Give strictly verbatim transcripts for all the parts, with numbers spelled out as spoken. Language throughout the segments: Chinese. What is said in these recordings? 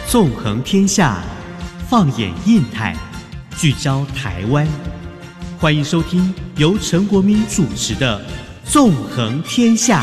纵横天下，放眼印太，聚焦台湾。欢迎收听由陈国民主持的《纵横天下》。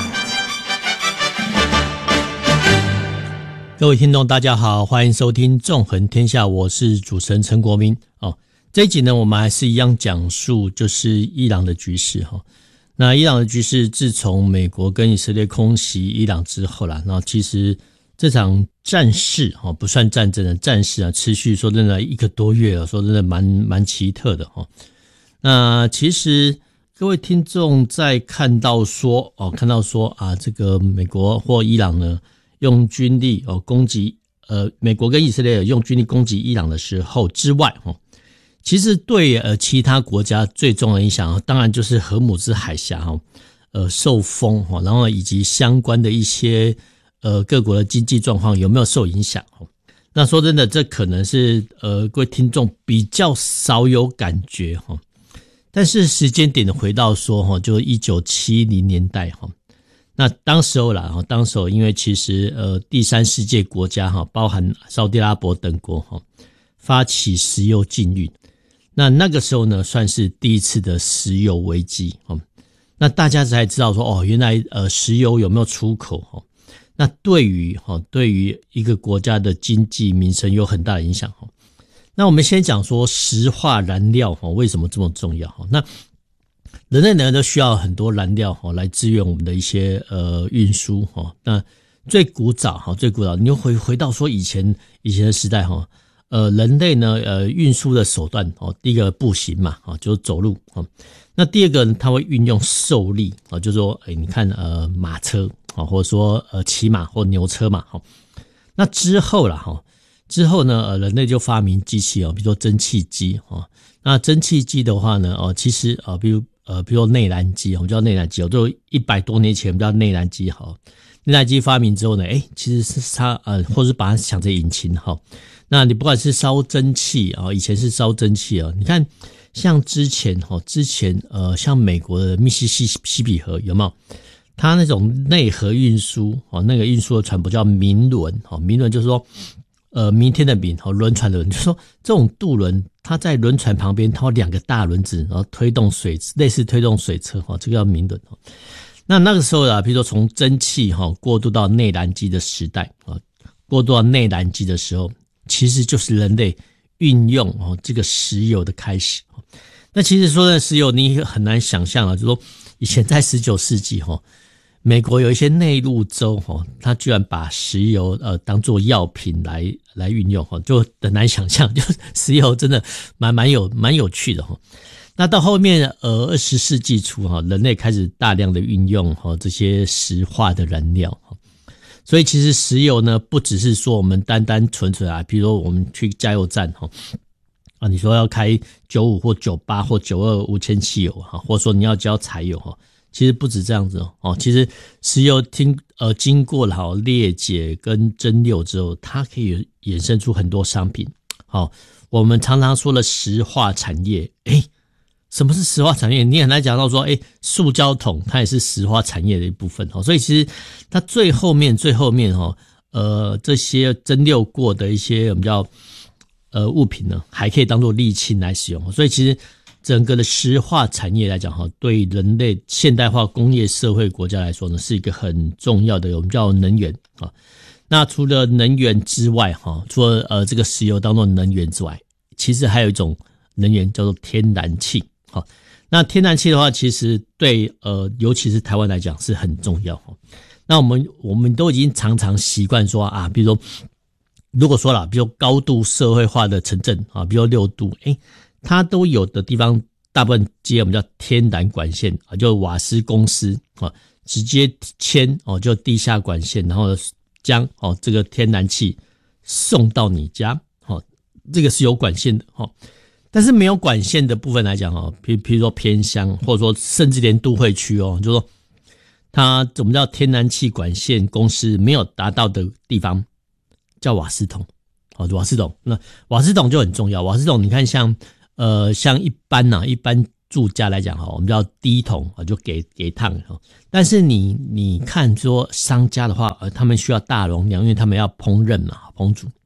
各位听众大家好，欢迎收听《纵横天下》，我是主持人陈国民。哦，这一集呢，我们还是一样讲述就是伊朗的局势哈。那伊朗的局势，自从美国跟以色列空袭伊朗之后啦，那其实这场战事哈不算战争的战事啊，持续说真的一个多月了，说真的蛮蛮奇特的哈。那其实各位听众在看到说哦，看到说啊，这个美国或伊朗呢用军力哦攻击呃美国跟以色列用军力攻击伊朗的时候之外哈。其实对呃其他国家最重要的影响，当然就是荷姆兹海峡哈，呃受封哈，然后以及相关的一些呃各国的经济状况有没有受影响哈？那说真的，这可能是呃各位听众比较少有感觉哈。但是时间点的回到说哈，就一九七零年代哈，那当时候啦哈，当时候因为其实呃第三世界国家哈，包含沙特阿拉伯等国哈，发起石油禁运。那那个时候呢，算是第一次的石油危机哦。那大家才知道说，哦，原来呃石油有没有出口哦？那对于哈对于一个国家的经济民生有很大的影响哦。那我们先讲说石化燃料哈为什么这么重要哈？那人类呢都需要很多燃料哈来支援我们的一些呃运输哈。那最古早哈最古早，你又回回到说以前以前的时代哈。呃，人类呢，呃，运输的手段哦，第一个步行嘛，哦，就是走路哦。那第二个呢，它会运用兽力哦，就是说，哎，你看，呃，马车啊，或者说呃，骑马或牛车嘛，哈。那之后啦，哈，之后呢，呃，人类就发明机器哦，比如说蒸汽机哦。那蒸汽机的话呢，哦，其实啊，比如呃，比如说内燃机，我们叫内燃机哦，就一百多年前我们叫内燃机哈。内燃机发明之后呢，哎，其实是它呃，或者是把它想成引擎哈。那你不管是烧蒸汽啊，以前是烧蒸汽啊，你看像之前哈，之前呃，像美国的密西西比河有没有？它那种内河运输哦，那个运输的船舶叫明轮哦，明轮就是说呃，明天的明哦，轮船的轮，就是说这种渡轮，它在轮船旁边，它有两个大轮子，然后推动水，类似推动水车哈，这个叫明轮哦。那那个时候啊，比如说从蒸汽哈过渡到内燃机的时代啊，过渡到内燃机的时候。其实就是人类运用哦这个石油的开始。那其实说的石油你很难想象啊，就是说以前在十九世纪哈，美国有一些内陆州哈，它居然把石油呃当作药品来来运用哈，就很难想象，就石油真的蛮蛮有蛮有趣的哈。那到后面呃二十世纪初哈，人类开始大量的运用哈这些石化的燃料哈。所以其实石油呢，不只是说我们单单纯纯啊，比如说我们去加油站哈，啊，你说要开九五或九八或九二无铅汽油哈，或者说你要交柴油哈，其实不止这样子哦。其实石油听呃经过了好裂解跟蒸馏之后，它可以衍生出很多商品。好，我们常常说的石化产业，诶。什么是石化产业？你很难讲到说，诶，塑胶桶它也是石化产业的一部分哦。所以其实它最后面、最后面哈，呃，这些蒸馏过的一些我们叫呃物品呢，还可以当做沥青来使用。所以其实整个的石化产业来讲哈，对人类现代化工业社会国家来说呢，是一个很重要的我们叫能源啊。那除了能源之外哈，除了呃这个石油当做能源之外，其实还有一种能源叫做天然气。好，那天然气的话，其实对呃，尤其是台湾来讲是很重要。那我们我们都已经常常习惯说啊，比如说，如果说啦，比如高度社会化的城镇啊，比如六都，诶，它都有的地方，大部分接我们叫天然管线啊，就瓦斯公司啊，直接牵哦，就地下管线，然后将哦这个天然气送到你家，哦，这个是有管线的哦。但是没有管线的部分来讲哦，比比如说偏乡，或者说甚至连都会区哦，就是说它我们叫天然气管线公司没有达到的地方，叫瓦斯桶。哦，瓦斯桶，那瓦斯桶就很重要。瓦斯桶，你看像呃像一般呐、啊，一般住家来讲哈，我们叫低桶啊，就给给烫哈。但是你你看说商家的话，呃，他们需要大容量，因为他们要烹饪嘛，烹煮。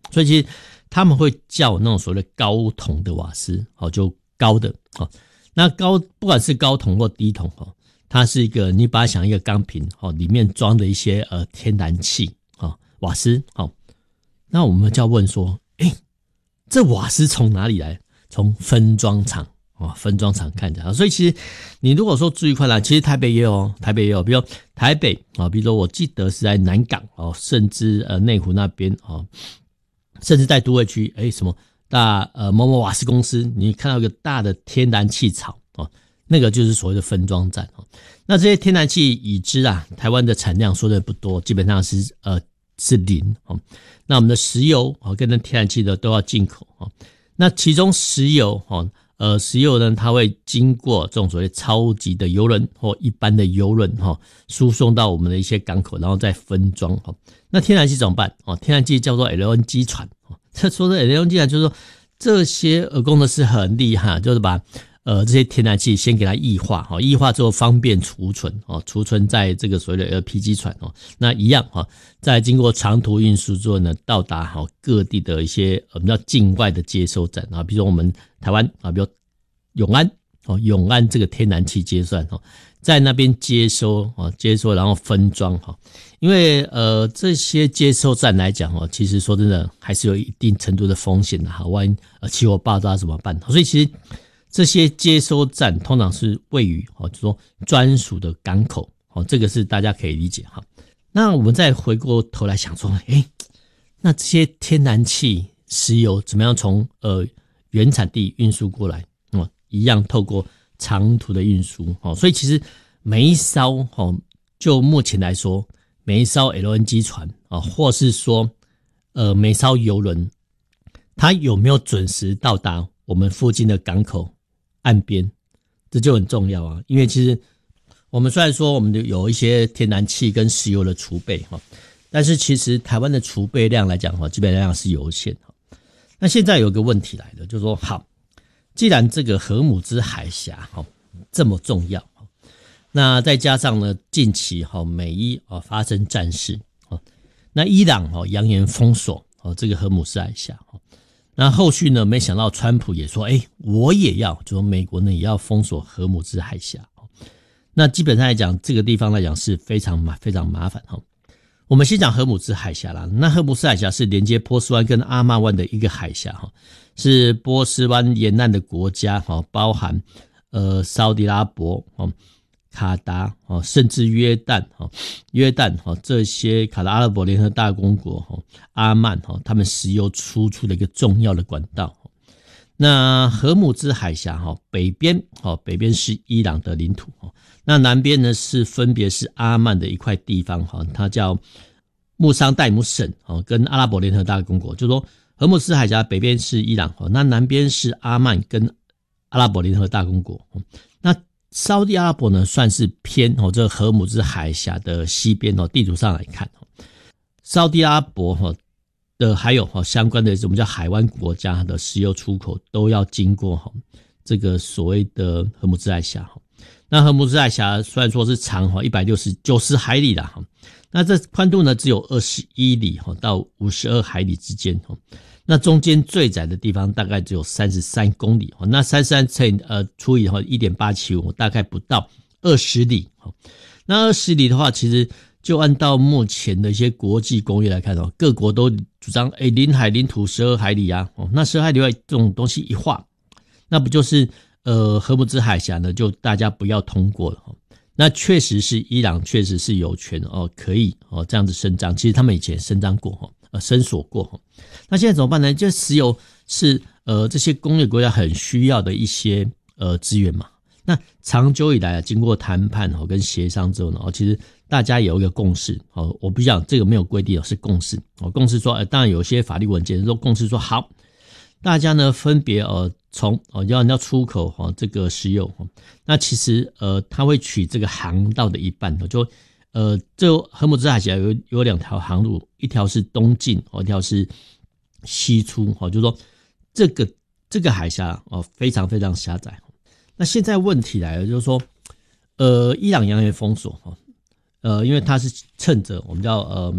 所以其实他们会叫那种所谓的高筒的瓦斯，哦，就高的，哦，那高不管是高筒或低筒，哦，它是一个你把它想一个钢瓶，哦，里面装的一些呃天然气，哦，瓦斯，哦，那我们就要问说，诶，这瓦斯从哪里来？从分装厂。哦，分装厂看起来，所以其实你如果说注意看啦，其实台北也有，台北也有，比如台北啊，比如说我记得是在南港哦，甚至呃内湖那边哦，甚至在都会区，哎，什么大呃某某瓦斯公司，你看到一个大的天然气槽哦，那个就是所谓的分装站哦。那这些天然气已知啊，台湾的产量说的不多，基本上是呃是零哦。那我们的石油哦跟那天然气的都要进口哦。那其中石油哦。呃，石油呢，它会经过这种所谓超级的邮轮或一般的邮轮哈，输送到我们的一些港口，然后再分装哈。那天然气怎么办？哦，天然气叫做 L N G 船哦。这说的 L N G 船就是说这些呃工程师很厉害，就是把呃这些天然气先给它液化哈，液化之后方便储存哦，储存在这个所谓的 L P G 船哦。那一样哈，再经过长途运输之后呢，到达好各地的一些我们叫境外的接收站啊，比如说我们台湾啊，比如永安哦，永安这个天然气接算哦，在那边接收哦，接收然后分装哈，因为呃这些接收站来讲哦，其实说真的还是有一定程度的风险的哈，万一呃气候爆炸怎么办？所以其实这些接收站通常是位于哦，就说专属的港口哦，这个是大家可以理解哈。那我们再回过头来想说，诶，那这些天然气、石油怎么样从呃原产地运输过来？哦，一样透过长途的运输哦，所以其实每一艘哦，就目前来说，每一艘 L N G 船啊，或是说呃每艘邮轮，它有没有准时到达我们附近的港口岸边，这就很重要啊。因为其实我们虽然说我们有一些天然气跟石油的储备哈，但是其实台湾的储备量来讲哈，基本量是有限哈。那现在有个问题来了，就是说好。既然这个荷姆兹海峡这么重要，那再加上呢近期美伊发生战事，那伊朗扬言封锁这个荷姆兹海峡，那后续呢没想到川普也说，哎，我也要，就说美国呢也要封锁荷姆兹海峡。那基本上来讲，这个地方来讲是非常麻非常麻烦哈。我们先讲荷姆兹海峡啦，那荷姆兹海峡是连接波斯湾跟阿曼湾的一个海峡哈。是波斯湾沿岸的国家，包含呃沙特阿拉伯、卡达，甚至约旦、约旦这些卡达阿拉伯联合大公国、阿曼他们石油输出的一个重要的管道。那荷姆兹海峡北边北边是伊朗的领土，那南边呢是分别是阿曼的一块地方，它叫穆桑代姆省跟阿拉伯联合大公国，就是说荷姆兹海峡北边是伊朗，那南边是阿曼跟阿拉伯联合大公国。那沙特阿拉伯呢，算是偏这个荷姆兹海峡的西边，地图上来看，沙特阿拉伯的还有相关的我们叫海湾国家的石油出口都要经过这个所谓的荷姆兹海峡。那荷姆兹海峡虽然说是长一百六十九十海里啦，那这宽度呢只有二十一里到五十二海里之间。那中间最窄的地方大概只有三十三公里，那三十三乘呃除以 一点八七五 大概不到二十里。那二十里的话，其实就按到目前的一些国际公约来看，各国都主张诶领海领土十二海里啊，那十二海里外这种东西一划，那不就是呃荷姆兹海峡呢就大家不要通过了。那确实是伊朗确实是有权哦可以哦这样子伸张，其实他们以前伸张过呃伸索过。那现在怎么办呢？就石油是呃这些工业国家很需要的一些呃资源嘛。那长久以来啊，经过谈判哦跟协商之后呢，哦其实大家有一个共识哦，我不讲这个没有规定是共识哦，共识说呃当然有些法律文件说共识说好，大家呢分别呃从哦要要出口哦这个石油，那其实呃它会取这个航道的一半，就呃这荷姆兹海峡有有两条航路，一条是东进哦，一条是西出哦，就是说这个这个海峡哦非常非常狭窄。那现在问题来了，就是说呃伊朗扬言封锁哦，呃因为它是趁着我们叫呃